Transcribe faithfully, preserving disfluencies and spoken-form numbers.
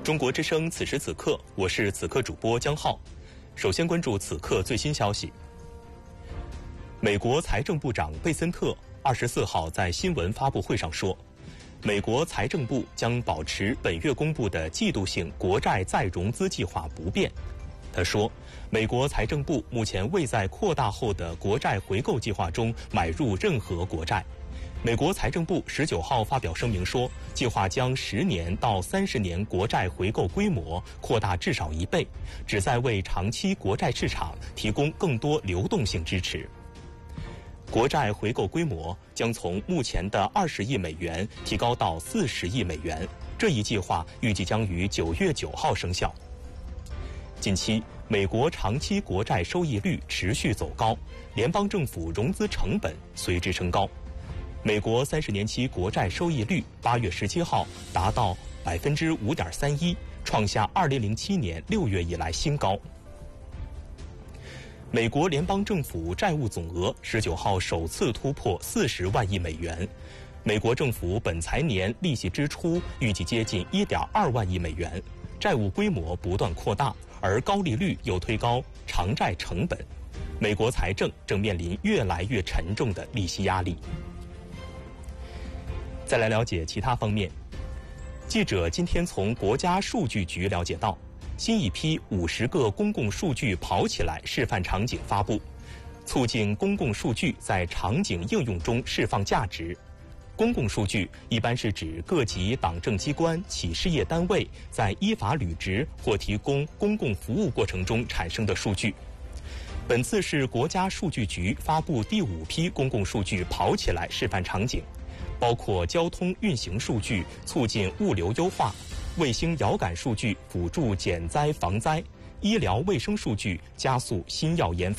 中国之声，此时此刻，我是此刻主播江浩。首先关注此刻最新消息。美国财政部长贝森特二十四号在新闻发布会上说，美国财政部将保持本月公布的季度性国债再融资计划不变。他说，美国财政部目前未在扩大后的国债回购计划中买入任何国债。美国财政部十九号发表声明说，计划将十年到三十年国债回购规模扩大至少一倍，旨在为长期国债市场提供更多流动性支持。国债回购规模将从目前的二十亿美元提高到四十亿美元，这一计划预计将于九月九号生效。近期，美国长期国债收益率持续走高，联邦政府融资成本随之升高。美国三十年期国债收益率八月十七号达到百分之五点三一，创下二零零七年六月以来新高。美国联邦政府债务总额十九号首次突破四十万亿美元，美国政府本财年利息支出预计接近一点二万亿美元，债务规模不断扩大，而高利率又推高偿债成本，美国财政正面临越来越沉重的利息压力。再来了解其他方面，记者今天从国家数据局了解到，新一批五十个公共数据跑起来示范场景发布，促进公共数据在场景应用中释放价值。公共数据一般是指各级党政机关、企事业单位在依法履职或提供公共服务过程中产生的数据。本次是国家数据局发布第五批公共数据跑起来示范场景，包括交通运行数据促进物流优化，卫星遥感数据辅助减灾防灾，医疗卫生数据加速新药研发。